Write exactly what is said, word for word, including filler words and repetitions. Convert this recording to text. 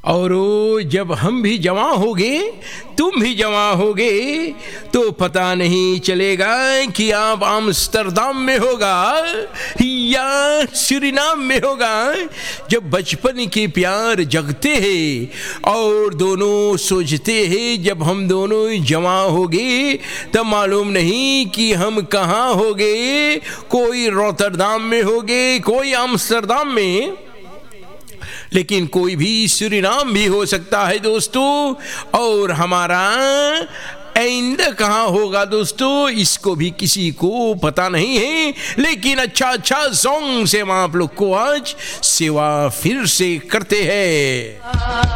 और जब हम भी जवां होगे, तुम भी जवां होगे, तो पता नहीं चलेगा कि आप आम्स्टरदाम में होगा या सूरीनाम में होगा। जब बचपन के प्यार जगते हैं और दोनों सोचते हैं, जब हम दोनों जवां होगे तब मालूम नहीं कि हम कहाँ होगे। कोई रोटरडाम में होगे, कोई आम्स्टरदाम में, लेकिन कोई भी सूरीनाम भी हो सकता है दोस्तों। और हमारा आइंदा कहाँ होगा दोस्तों, इसको भी किसी को पता नहीं है। लेकिन अच्छा अच्छा सॉन्ग से हम आप लोग को आज सेवा फिर से करते हैं।